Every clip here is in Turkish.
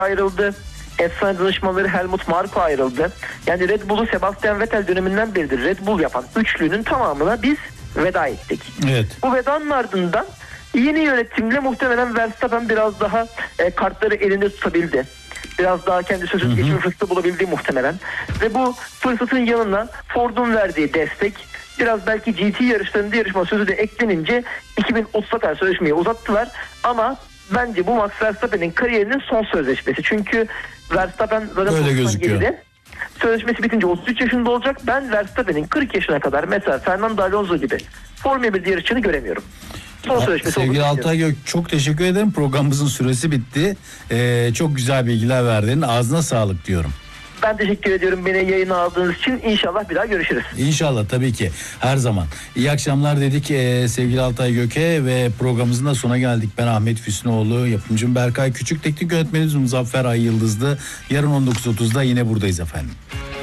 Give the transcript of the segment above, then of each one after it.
ayrıldı. Efsane danışmanları Helmut Marko ayrıldı. Yani Red Bull'u Sebastian Vettel döneminden beridir Red Bull yapan üçlünün tamamına biz veda ettik. Evet. Bu vedanın ardından yeni yönetimle muhtemelen Verstappen biraz daha kartları elinde tutabildi. Biraz daha kendi sözünü geçme fırsatı bulabildi muhtemelen. Ve bu fırsatın yanına Ford'un verdiği destek, biraz belki GT yarışlarında yarışma sözü de eklenince 2030'a kadar sözleşmeyi uzattılar. Ama bence bu Max Verstappen'in kariyerinin son sözleşmesi. Çünkü Verstappen öyle gözüküyor. Sözleşmesi bitince 33 yaşında olacak. Ben Verstappen'in 40 yaşına kadar mesela Fernando Alonso gibi Formula 1 yarışını göremiyorum. Sevgili Altay Gök, çok teşekkür ederim. Programımızın süresi bitti. Çok güzel bilgiler verdin. Ağzına sağlık diyorum. Ben teşekkür ediyorum beni yayına aldığınız için. İnşallah bir daha görüşürüz. İnşallah, tabii ki. Her zaman. İyi akşamlar dedik sevgili Altay Gök'e ve programımızın da sona geldik. Ben Ahmet Füsunoğlu, yapımcım Berkay Küçük, teknik yönetmenimiz Muzaffer Ay Yıldızlı. Yarın 19.30'da yine buradayız efendim.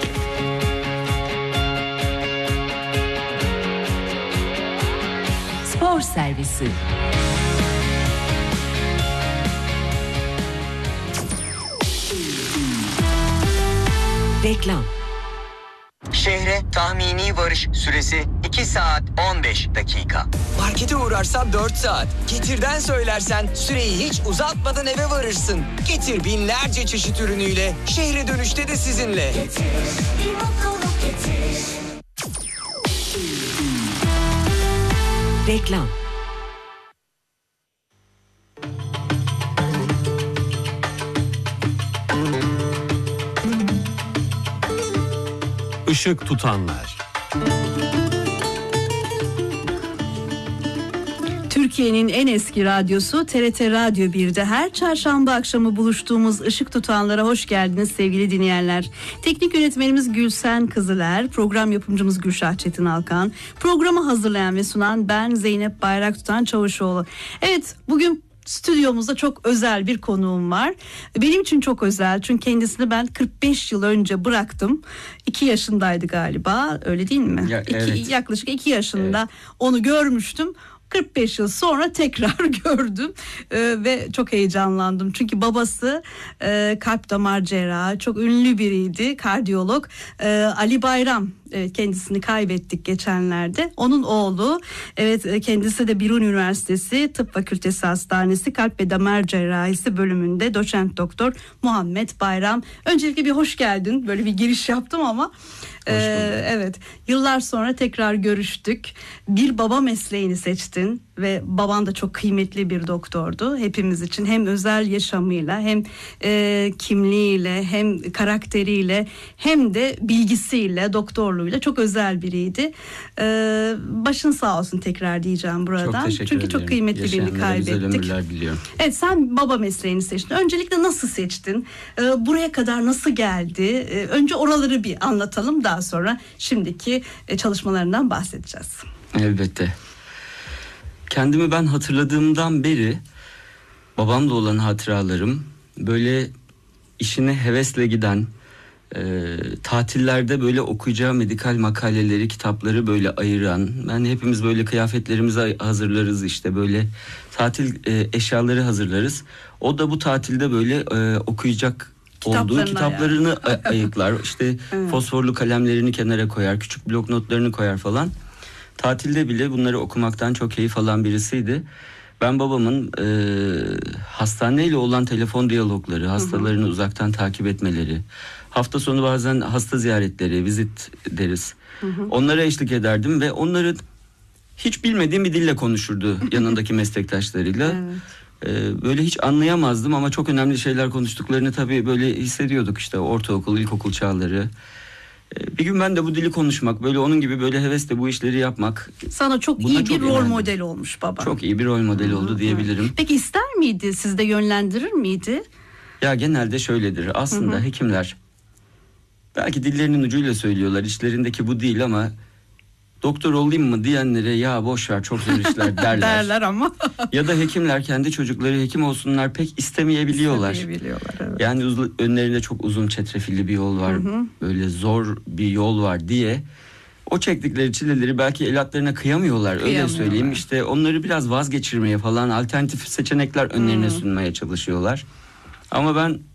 Spor Servisi. Reklam. Şehre tahmini varış süresi 2 saat 15 dakika. Markete uğrarsan 4 saat. Getir'den söylersen süreyi hiç uzatmadan eve varırsın. Getir binlerce çeşit ürünüyle şehre dönüşte de sizinle. Getir, bir mutluluk getir. Reklam. Işık tutanlar. Türkiye'nin en eski radyosu TRT Radyo 1'de her çarşamba akşamı buluştuğumuz Işık Tutanlar'a hoş geldiniz sevgili dinleyenler. Teknik yönetmenimiz Gülsen Kızıler, program yapımcımız Gülşah Çetin Alkan, programı hazırlayan ve sunan ben Zeynep Bayraktutan Çavuşoğlu. Evet, bugün stüdyomuzda çok özel bir konuğum var. Benim için çok özel çünkü kendisini ben 45 yıl önce bıraktım. 2 yaşındaydı galiba, öyle değil mi? Evet. Yaklaşık 2 yaşında onu görmüştüm. 45 yıl sonra tekrar gördüm ve çok heyecanlandım. Çünkü babası kalp damar cerrahı, çok ünlü biriydi, kardiyolog. Ali Bayram, kendisini kaybettik geçenlerde. Onun oğlu, evet, kendisi de Biruni Üniversitesi Tıp Fakültesi Hastanesi Kalp ve Damar Cerrahisi bölümünde doçent doktor Muhammed Bayram. Öncelikle bir hoş geldin. Böyle bir giriş yaptım ama evet, yıllar sonra tekrar görüştük. Bir baba mesleğini seçtin ve baban da çok kıymetli bir doktordu hepimiz için. Hem özel yaşamıyla, hem kimliğiyle, hem karakteriyle, hem de bilgisiyle, doktorluğuyla çok özel biriydi. Başın sağ olsun tekrar diyeceğim buradan. Çok teşekkür Çünkü ederim. çok kıymetli birini kaybettik. Güzel ömürler diliyorum. Evet, sen baba mesleğini seçtin. Öncelikle nasıl seçtin? Buraya kadar nasıl geldi? Önce oraları bir anlatalım, daha sonra şimdiki çalışmalarından bahsedeceğiz. Elbette. Kendimi ben hatırladığımdan beri babamla olan hatıralarım böyle işine hevesle giden, tatillerde böyle okuyacağı medikal makaleleri, kitapları böyle ayıran, yani hepimiz böyle kıyafetlerimizi hazırlarız, işte böyle tatil eşyaları hazırlarız. O da bu tatilde böyle okuyacak olduğu kitaplarını ayıklar. İşte evet. Fosforlu kalemlerini kenara koyar, küçük blok notlarını koyar falan. Tatilde bile bunları okumaktan çok keyif alan birisiydi. Ben babamın hastaneyle olan telefon diyalogları, hastalarını uzaktan takip etmeleri, hafta sonu bazen hasta ziyaretleri, vizit deriz. Onlara eşlik ederdim ve onları hiç bilmediğim bir dille konuşurdu yanındaki meslektaşlarıyla. Evet. Böyle hiç anlayamazdım ama çok önemli şeyler konuştuklarını tabii böyle hissediyorduk, işte ortaokul, ilkokul çağları. Bir gün ben de bu dili konuşmak, böyle onun gibi böyle hevesle bu işleri yapmak. Sana çok iyi bir rol model olmuş baba. Çok iyi bir rol model oldu diyebilirim. Peki ister miydi, sizde yönlendirir miydi? Ya genelde şöyledir aslında, hekimler belki dillerinin ucuyla söylüyorlar, içlerindeki bu değil, ama doktor olayım mı diyenlere ya boş ver, çok zor işler derler. Derler ama. Ya da hekimler kendi çocukları hekim olsunlar pek istemeyebiliyorlar. Evet. Yani önlerinde çok uzun çetrefilli bir yol var. Böyle zor bir yol var diye o çektikleri çileleri belki evlatlarına kıyamıyorlar. Öyle söyleyeyim. İşte onları biraz vazgeçirmeye falan alternatif seçenekler önlerine sunmaya çalışıyorlar. Ama ben